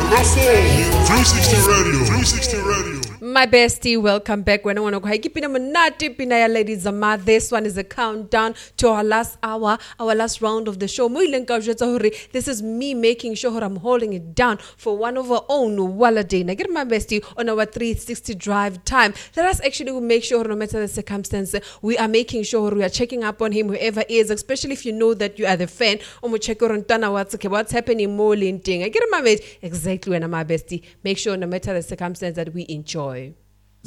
360 Radio. 360 Radio. My bestie, welcome back. When I want to go, Pina Manati, Pina ladies Zama. This one is a countdown to our last hour, our last round of the show. This is me making sure I'm holding it down for one of our own Waladay. Now get my bestie on our 360 drive time. Let us actually make sure, no matter the circumstance, we are making sure we are checking up on him, whoever is, especially if you know that you are the fan. Check on what's happening more linting. I get my mate exactly when I'm my bestie. Make sure no matter the circumstance that we enjoy.